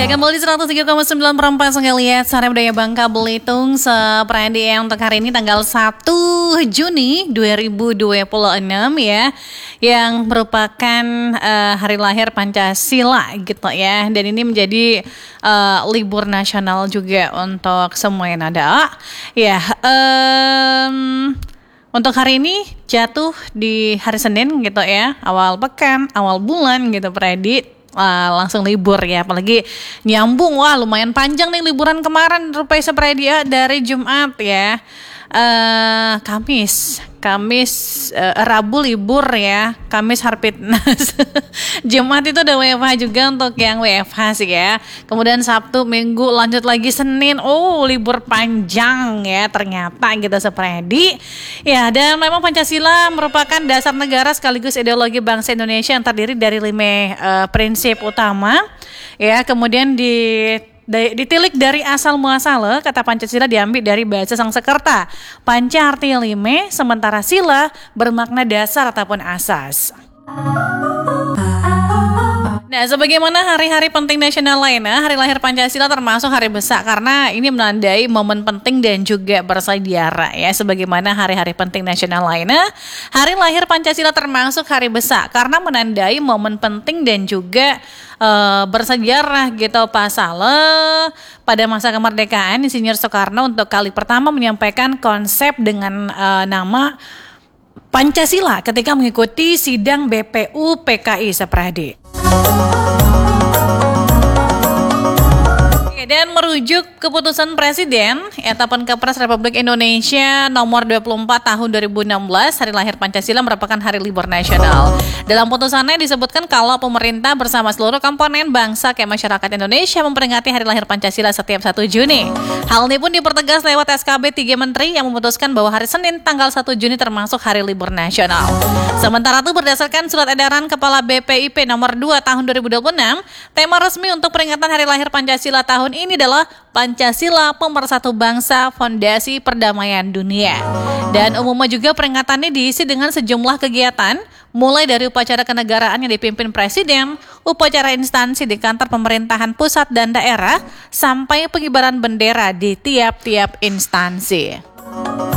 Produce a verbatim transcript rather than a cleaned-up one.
Ya, kembali seratus tiga koma sembilan perempat sekalian Sore Budaya Bangka Belitung seperti yang untuk hari ini tanggal satu Juni dua ribu dua puluh enam ya, yang merupakan uh, hari lahir Pancasila gitu ya, dan ini menjadi uh, libur nasional juga untuk semua yang ada ya. Um, Untuk hari ini jatuh di hari Senin gitu ya, awal pekan, awal bulan gitu Predi. Uh, langsung libur ya, apalagi nyambung, wah lumayan panjang nih liburan kemarin rupanya Sepredi ya, dari Jumat ya, uh, Kamis Kamis uh, Rabu libur ya, Kamis Harpitnas Jumat itu udah W F H juga untuk yang W F H sih ya, kemudian Sabtu Minggu lanjut lagi Senin, oh libur panjang ya ternyata gitu Sepredi ya. Dan memang Pancasila merupakan dasar negara sekaligus ideologi bangsa Indonesia yang terdiri dari lima uh, prinsip utama ya, kemudian di ditilik dari asal muasal. Kata Pancasila diambil dari bahasa Sanskerta. Panca artinya lima, sementara sila bermakna dasar ataupun asas. Nah, sebagaimana hari-hari penting nasional lainnya, hari lahir Pancasila termasuk hari besar karena ini menandai momen penting dan juga bersejarah ya. Sebagaimana hari-hari penting nasional lainnya, hari lahir Pancasila termasuk hari besar karena menandai momen penting dan juga uh, bersejarah gitu. Pasalnya pada masa kemerdekaan Insinyur Soekarno untuk kali pertama menyampaikan konsep dengan uh, nama Pancasila ketika mengikuti sidang B P U P K I Sepradi. Dan merujuk keputusan Presiden ataupun Kepres Republik Indonesia nomor dua puluh empat tahun dua ribu enam belas, hari lahir Pancasila merupakan hari libur nasional. Dalam putusannya disebutkan kalau pemerintah bersama seluruh komponen bangsa ke masyarakat Indonesia memperingati hari lahir Pancasila setiap satu Juni. Hal ini pun dipertegas lewat S K B tiga Menteri yang memutuskan bahwa hari Senin tanggal satu Juni termasuk hari libur nasional. Sementara itu berdasarkan surat edaran Kepala B P I P nomor dua tahun dua ribu dua puluh enam, tema resmi untuk peringatan hari lahir Pancasila tahun ini adalah Pancasila Pemersatu Bangsa, Fondasi Perdamaian Dunia. Dan umumnya juga peringatannya diisi dengan sejumlah kegiatan, mulai dari upacara kenegaraan yang dipimpin Presiden, upacara instansi di kantor pemerintahan pusat dan daerah, sampai pengibaran bendera di tiap-tiap instansi.